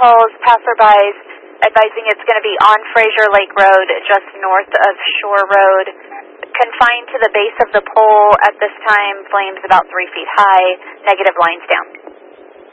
calls passerbys advising it's going to be on Fraser Lake Road, just north of Shore Road. Confined to the base of the pole at this time, flames about 3 feet high, negative lines down.